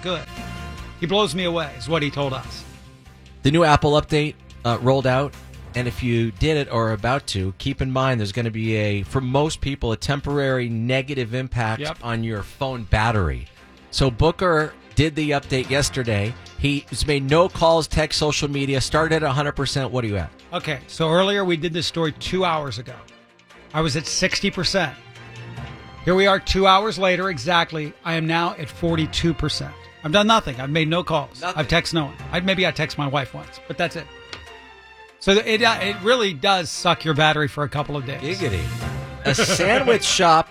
that good. He blows me away, is what he told us. The new Apple update rolled out, and if you did it or are about to, keep in mind there's going to be, for most people, a temporary negative impact on your phone battery. So Booker did the update yesterday. He's made no calls, text, social media, started at 100%. What are you at? Okay, so earlier we did this story 2 hours ago. I was at 60%. Here we are 2 hours later exactly. I am now at 42%. I've done nothing. I've made no calls. I've texted no one. Maybe I text my wife once, but that's it. So it really does suck your battery for a couple of days. Giggity. A sandwich shop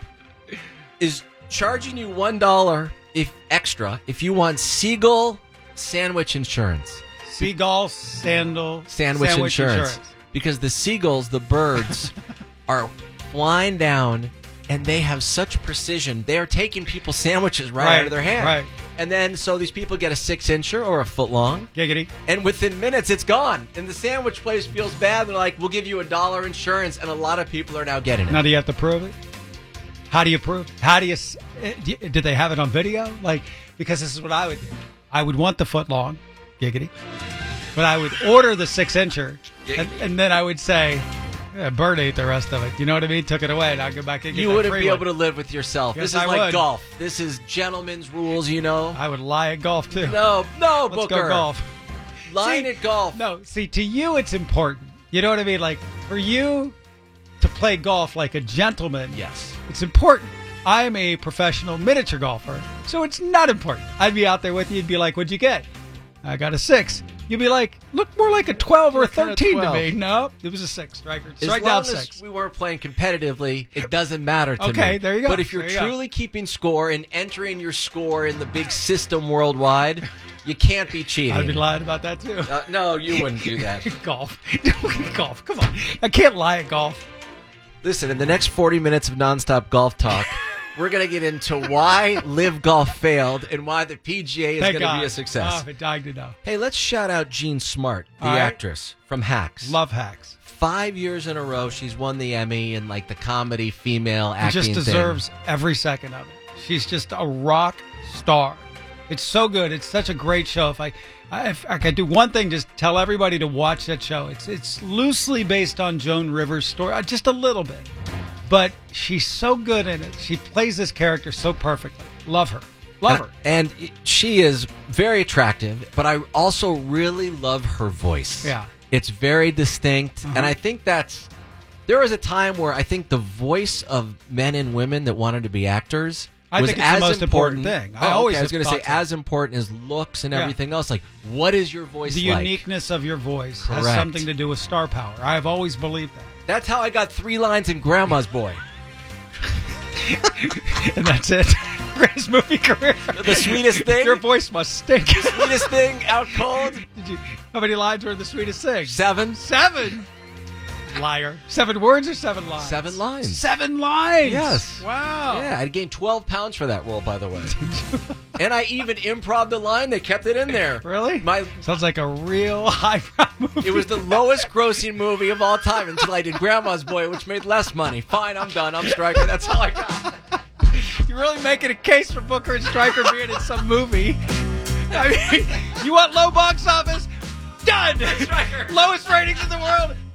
is charging you $1 extra if you want Seagull sandwich insurance. Seagull sandwich insurance. Because the seagulls, the birds, are flying down, and they have such precision. They are taking people's sandwiches right out of their hand. Right. And then, so these people get a 6-incher or a foot long. Giggity. And within minutes, it's gone. And the sandwich place feels bad. They're like, we'll give you $1 insurance. And a lot of people are now getting it. Now, do you have to prove it? How do you prove it? How do you... Did they have it on video? Because this is what I would do. I would want the foot long. Giggity. But I would order the 6-incher. And then I would say... Bird ate the rest of it. You know what I mean? Took it away, and I'll go back and get You wouldn't be able to live with yourself. Yes, this is I like would. golf. This is gentleman's rules, you know. I would lie at golf, too. No, Let's Booker. go golf. Lying at golf. No, see, to you, it's important. You know what I mean? Like, for you to play golf like a gentleman, yes, it's important. I'm a professional miniature golfer, so it's not important. I'd be out there with you and be like, what'd you get? I got a 6. You'd be like, look more like a 12 or a 13 to me. No, it was a 6, Striker. Strike down 6. As we weren't playing competitively, it doesn't matter to me. Okay, there you go. But if you're truly keeping score and entering your score in the big system worldwide, you can't be cheating. I'd be lying about that, too. No, you wouldn't do that. Golf. Golf. Come on. I can't lie at golf. Listen, in the next 40 minutes of nonstop golf talk, we're going to get into why Live Golf failed and why the PGA is going to be a success. Oh, if it died to know. Hey, let's shout out Jean Smart, the actress from Hacks. Love Hacks. 5 years in a row, she's won the Emmy in like the comedy female acting She just deserves every second of it. She's just a rock star. It's so good. It's such a great show. If I could do one thing, just tell everybody to watch that show. It's loosely based on Joan Rivers' story, just a little bit. But she's so good in it. She plays this character so perfectly. Love her. Love her. And she is very attractive, but I also really love her voice. Yeah. It's very distinct. And I think there was a time where I think the voice of men and women that wanted to be actors I was think it's as the most important thing. I was going to say as important as looks and everything else. Like, what is your voice like? The uniqueness of your voice Correct. has something to do with star power. I've always believed that. That's how I got 3 lines in Grandma's Boy. And that's it. Greatest movie career. The sweetest thing. Your voice must stink. The sweetest thing, out cold. How many lines were in the sweetest thing? 7. 7. Liar. 7 words or 7 lines? 7 lines. 7 lines. Yes. Wow. Yeah, I gained 12 pounds for that role, by the way. And I even improv the line. They kept it in there. Really? Sounds like a real highbrow movie. It was the lowest grossing movie of all time until I did Grandma's Boy, which made less money. Fine, I'm done. I'm Striker. That's all I got. You're really making a case for Booker and Striker being in some movie. I mean, you want low box office? Done. Striker. Lowest ratings in the world.